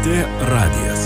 LRT radijas.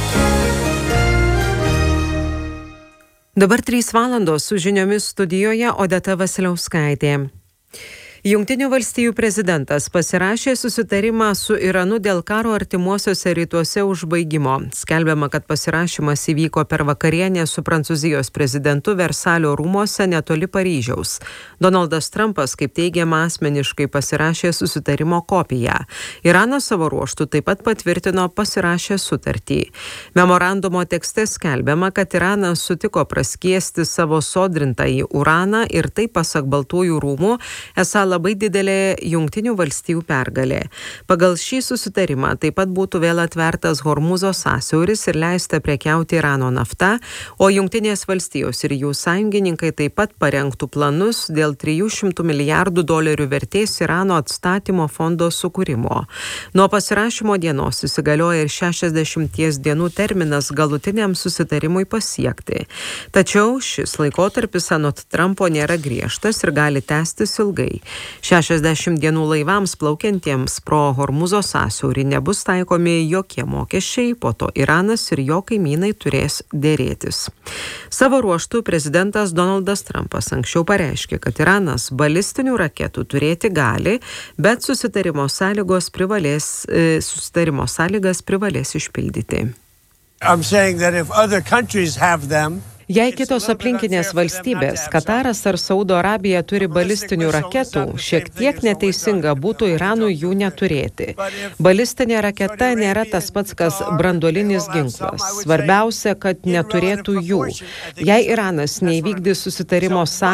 Dabar 3 valandos su žiniomis studijoje Odeta Vasiliauskaitė. Jungtinių valstijų prezidentas pasirašė susitarimą su Iranu dėl karo artimuosiuose rytuose užbaigimo. Skelbiama, kad pasirašymas įvyko per vakarienę su Prancūzijos prezidentu Versalio rūmuose netoli Paryžiaus. Donaldas Trumpas, kaip teigiama, asmeniškai pasirašė susitarimo kopiją. Iranas savo ruožtu taip pat patvirtino pasirašę sutartį. Memorandumo tekste skelbiama, kad Iranas sutiko praskiesti savo sodrintąjį uraną ir tai, pasak Baltųjų rūmų, esą labai didelė Jungtinių valstijų pergalė. Pagal šį susitarimą taip pat būtų vėl atvertas Hormuzo sąsiauris ir leista prekiauti Irano nafta, o Jungtinės valstijos ir jų sąjungininkai taip pat parengtų planus dėl $300 milijardų vertės Irano atstatymo fondo sukūrimo. Nuo pasirašymo dienos įsigalioja ir 60 dienų terminas galutiniam susitarimui pasiekti. Tačiau šis laikotarpis anot Trumpo nėra griežtas ir gali tęstis ilgai. 60 dienų laivams plaukiantiems pro Hormuzo sąsiaurį nebus taikomi jokie mokesčiai, po to Iranas ir jo kaimynai turės dėrėtis. Savo ruožtu prezidentas Donaldas Trumpas anksčiau pareiškė, kad Iranas balistinių raketų turėti gali, bet susitarimo sąlygas privalės išpildyti. Jei kitos aplinkinės valstybės, Kataras ar Saudo Arabija turi balistinių raketų, šiek tiek neteisinga būtų Iranui jų neturėti. Balistinė raketa nėra tas pats, kas branduolinis ginklas. Svarbiausia, kad neturėtų jų. Jei Iranas neįvykdys susitarimo